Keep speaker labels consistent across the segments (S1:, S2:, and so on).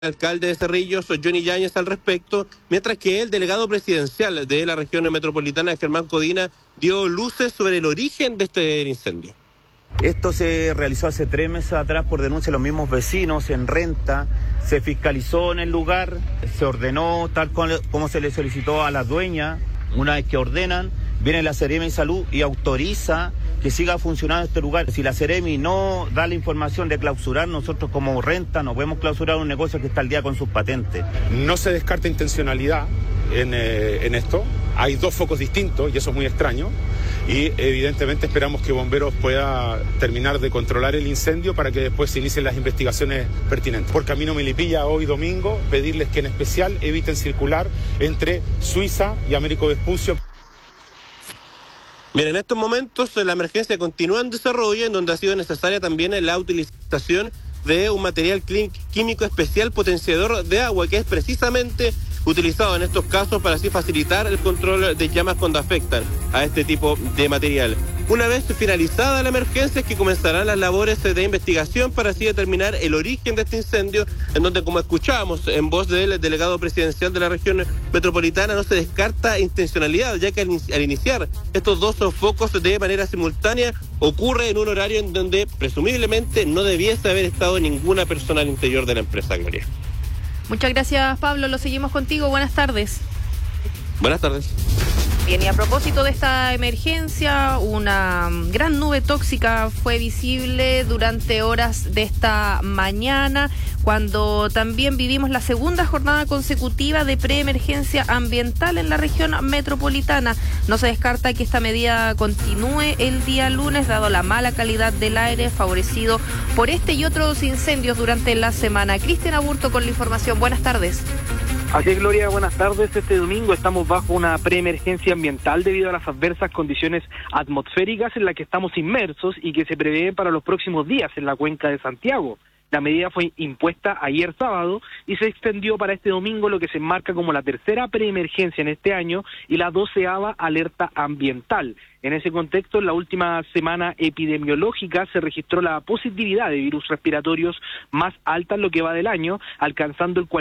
S1: alcalde de Cerrillos, Johnny Yáñez, al respecto, mientras que el delegado presidencial de la región metropolitana, Germán Codina, dio luces sobre el origen de este incendio.
S2: Esto se realizó hace 3 meses atrás por denuncia de los mismos vecinos en Renta. Se fiscalizó en el lugar, se ordenó tal como se le solicitó a la dueña. Una vez que ordenan, viene la Seremi de Salud y autoriza que siga funcionando este lugar. Si la Seremi no da la información de clausurar, nosotros como Renta no podemos clausurar un negocio que está al día con sus patentes.
S3: No se descarta intencionalidad en esto. Hay 2 focos distintos y eso es muy extraño. Y evidentemente esperamos que Bomberos pueda terminar de controlar el incendio para que después se inicien las investigaciones pertinentes. Por camino Melipilla, hoy domingo, pedirles que en especial eviten circular entre Suiza y Américo Vespucio.
S1: Bien, en estos momentos la emergencia continúa en desarrollo, en donde ha sido necesaria también la utilización de un material químico especial potenciador de agua, que es precisamente utilizado en estos casos para así facilitar el control de llamas cuando afectan a este tipo de material. Una vez finalizada la emergencia es que comenzarán las labores de investigación para así determinar el origen de este incendio, en donde, como escuchábamos en voz del delegado presidencial de la región metropolitana, no se descarta intencionalidad, ya que al iniciar estos 2 focos de manera simultánea ocurre en un horario en donde presumiblemente no debiese haber estado ninguna persona al interior de la empresa, Gloria.
S4: Muchas gracias, Pablo. Lo seguimos contigo. Buenas tardes.
S1: Buenas tardes.
S4: Bien, y a propósito de esta emergencia, una gran nube tóxica fue visible durante horas de esta mañana, cuando también vivimos la segunda jornada consecutiva de preemergencia ambiental en la región metropolitana. No se descarta que esta medida continúe el día lunes, dado la mala calidad del aire favorecido por este y otros incendios durante la semana. Cristian Aburto con la información. Buenas tardes.
S5: Así es, Gloria, buenas tardes. Este domingo estamos bajo una preemergencia ambiental debido a las adversas condiciones atmosféricas en las que estamos inmersos y que se prevé para los próximos días en la cuenca de Santiago. La medida fue impuesta ayer sábado y se extendió para este domingo, lo que se enmarca como la tercera preemergencia en este año y la 12ª alerta ambiental. En ese contexto, en la última semana epidemiológica se registró la positividad de virus respiratorios más alta en lo que va del año, alcanzando el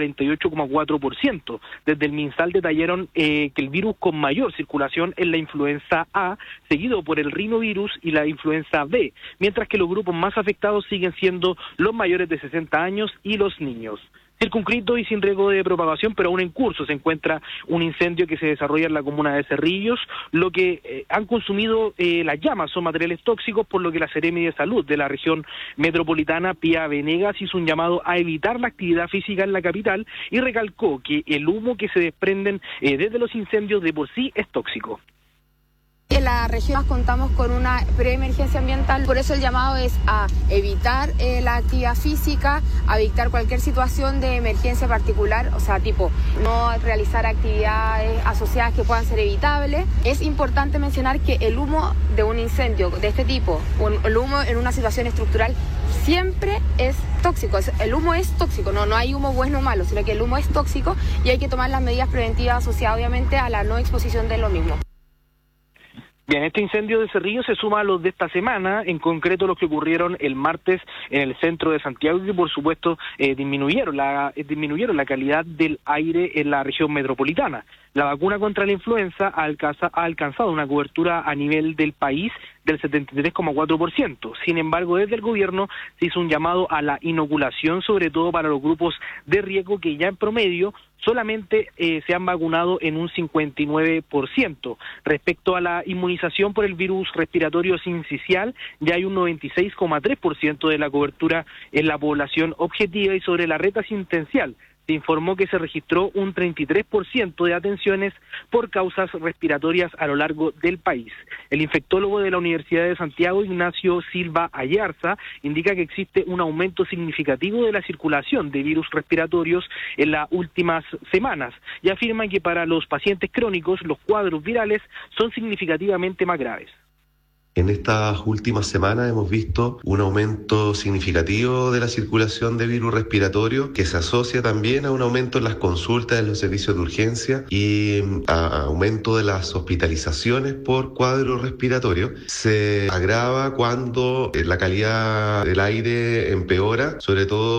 S5: 48,4%. Desde el MinSal detallaron que el virus con mayor circulación es la influenza A, seguido por el rinovirus y la influenza B, mientras que los grupos más afectados siguen siendo los mayores de 60 años y los niños. Circunscrito y sin riesgo de propagación, pero aún en curso se encuentra un incendio que se desarrolla en la comuna de Cerrillos. Lo que han consumido las llamas son materiales tóxicos, por lo que la Seremi de Salud de la región metropolitana, Pía Venegas, hizo un llamado a evitar la actividad física en la capital y recalcó que el humo que se desprenden desde los incendios de por sí es tóxico.
S6: En la región contamos con una preemergencia ambiental, por eso el llamado es a evitar la actividad física, a evitar cualquier situación de emergencia particular, o sea, tipo, no realizar actividades asociadas que puedan ser evitables. Es importante mencionar que el humo de un incendio de este tipo, el humo en una situación estructural, siempre es tóxico. El humo es tóxico, no hay humo bueno o malo, sino que el humo es tóxico y hay que tomar las medidas preventivas asociadas obviamente a la no exposición de lo mismo.
S5: Bien, este incendio de Cerrillos se suma a los de esta semana, en concreto los que ocurrieron el martes en el centro de Santiago, y por supuesto disminuyeron la calidad del aire en la región metropolitana. La vacuna contra la influenza ha alcanzado una cobertura a nivel del país del 73,4%. Sin embargo, desde el gobierno se hizo un llamado a la inoculación, sobre todo para los grupos de riesgo que ya en promedio solamente se han vacunado en un 59%. Respecto a la inmunización por el virus respiratorio sincicial, ya hay un 96,3% de la cobertura en la población objetiva, y sobre la reta asistencial se informó que se registró un 33% de atenciones por causas respiratorias a lo largo del país. El infectólogo de la Universidad de Santiago, Ignacio Silva Ayarza, indica que existe un aumento significativo de la circulación de virus respiratorios en las últimas semanas, y afirma que para los pacientes crónicos los cuadros virales son significativamente más graves.
S7: En estas últimas semanas hemos visto un aumento significativo de la circulación de virus respiratorio, que se asocia también a un aumento en las consultas en los servicios de urgencia y a aumento de las hospitalizaciones por cuadro respiratorio. Se agrava cuando la calidad del aire empeora, sobre todo